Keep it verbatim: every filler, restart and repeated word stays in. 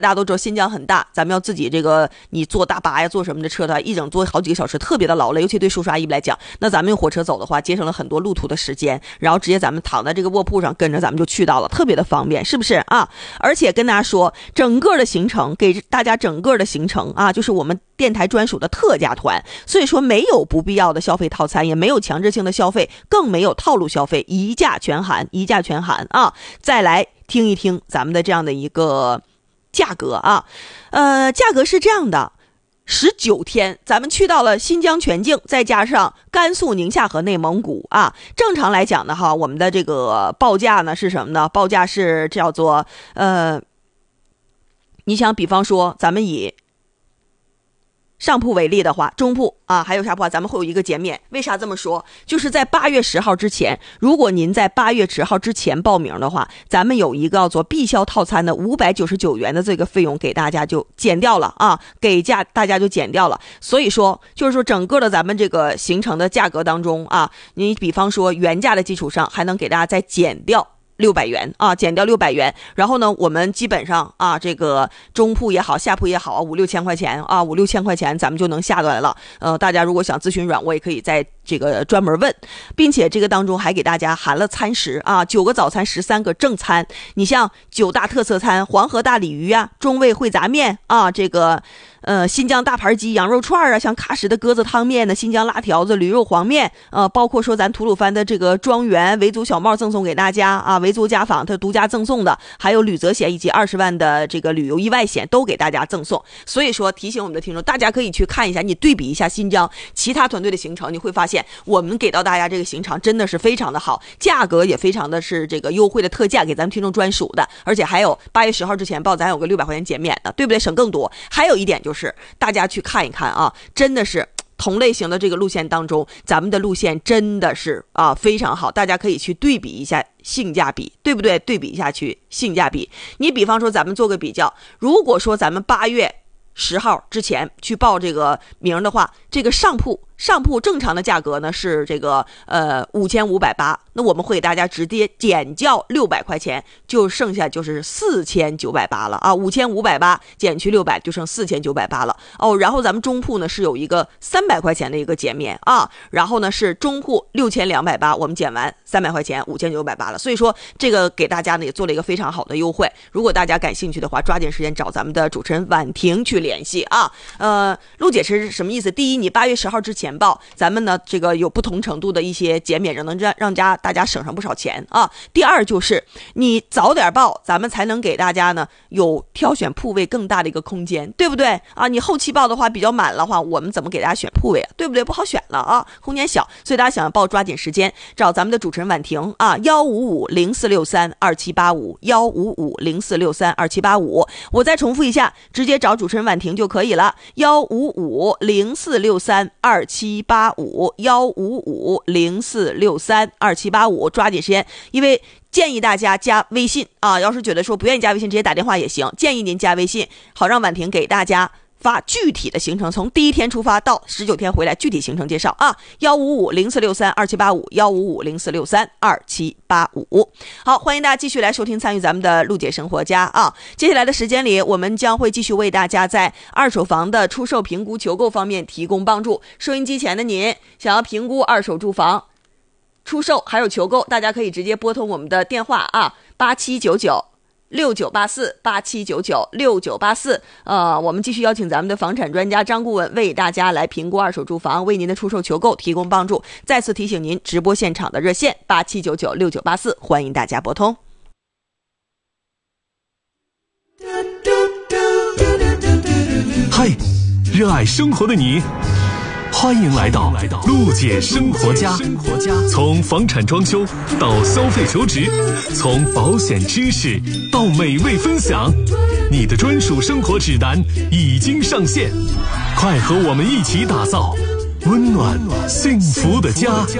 大家都知道新疆很大，咱们要自己这个你坐大巴呀坐什么的车的一整坐好几个小时，特别的劳累，尤其对叔叔阿姨来讲，那咱们用火车走的话节省了很多路途的时间，然后直接咱们躺在这个卧铺上跟着咱们就去到了，特别的方便，是不是啊？而且跟大家说整个的行程给大家整个的行程啊就是我们电台专属的特价团，所以说没有不必要的消费套餐，也没有强制性的消费，更没有套路消费，一价全含，一价全含啊！再来听一听咱们的这样的一个价格啊，呃，价格是这样的，十九天，咱们去到了新疆全境，再加上甘肃、宁夏和内蒙古啊。正常来讲呢，哈，我们的这个报价呢是什么呢？报价是叫做呃，你想，比方说，咱们以上铺为例的话，中铺啊，还有下铺啊，咱们会有一个减免。为啥这么说？就是在八月十号之前，如果您在八月十号之前报名的话，咱们有一个叫做必销套餐的五百九十九元的这个费用给大家就减掉了啊，给价大家就减掉了。所以说，就是说整个的咱们这个行程的价格当中啊，你比方说原价的基础上，还能给大家再减掉六百元啊，减掉六百元，然后呢，我们基本上啊，这个中铺也好，下铺也好，五六千块钱啊，五六千块钱咱们就能下来了。呃，大家如果想咨询软，我也可以在这个专门问，并且这个当中还给大家含了餐食啊，九个早餐，十三个正餐。你像九大特色餐，黄河大鲤鱼啊，中味烩杂面啊，这个呃新疆大盘鸡、羊肉串啊，像喀什的鸽子汤面的新疆辣条子、驴肉黄面，呃，包括说咱吐鲁番的这个庄园维族小帽赠送给大家啊，维族家访它独家赠送的，还有旅泽险以及二十万的这个旅游意外险都给大家赠送。所以说提醒我们的听众，大家可以去看一下，你对比一下新疆其他团队的行程，你会发现我们给到大家这个行程真的是非常的好，价格也非常的是这个优惠的特价，给咱们听众专属的，而且还有八月十号之前报咱有个六百块钱减免的，对不对？省更多。还有一点就是大家去看一看啊，真的是同类型的这个路线当中，咱们的路线真的是啊非常好，大家可以去对比一下性价比，对不对？对比一下去性价比。你比方说咱们做个比较，如果说咱们八月十号之前去报这个名的话，这个上铺上铺正常的价格呢是这个呃五千五百八，那我们会给大家直接减掉六百块钱，就剩下就是四千九百八了啊，五千五百八减去六百就剩四千九百八了哦。然后咱们中铺呢是有一个三百块钱的一个减免啊，然后呢是中铺六千两百八，我们减完三百块钱，五千九百八了。所以说这个给大家呢也做了一个非常好的优惠，如果大家感兴趣的话，抓紧时间找咱们的主持人婉婷去联系啊。呃，陆姐是什么意思？第一，你八月十号之前报，咱们呢这个有不同程度的一些减免，能让让家大家省上不少钱啊。第二就是你早点报，咱们才能给大家呢有挑选铺位更大的一个空间，对不对啊？你后期报的话比较满的话，我们怎么给大家选铺位啊？对不对？不好选了啊，空间小，所以大家想要报抓紧时间找咱们的主持人婉婷啊，幺五五零四六三二七八五，幺五五零四六三二七八五。我再重复一下，直接找主持人婉婷就可以了，幺五五零四六三二七八五，幺五五零四六三二七八五，抓紧时间，因为建议大家加微信啊，要是觉得说不愿意加微信，直接打电话也行，建议您加微信，好让婉婷给大家发具体的行程，从第一天出发到十九天回来，具体行程介绍啊，幺五五零四六三二七八五，幺五五零四六三二七八五。好，欢迎大家继续来收听参与咱们的陆姐生活家啊。接下来的时间里，我们将会继续为大家在二手房的出售、评估、求购方面提供帮助。收音机前的您想要评估二手住房出售还有求购，大家可以直接拨通我们的电话啊，八七九九六九八四，八七九九六九八四。呃，我们继续邀请咱们的房产专家张顾问为大家来评估二手住房，为您的出售求购提供帮助。再次提醒您，直播现场的热线八七九九六九八四，欢迎大家拨通。 嗨，热爱生活的你，欢迎来到陆姐生活家。从房产装修到消费求职，从保险知识到美味分享，你的专属生活指南已经上线，快和我们一起打造温暖幸福的家。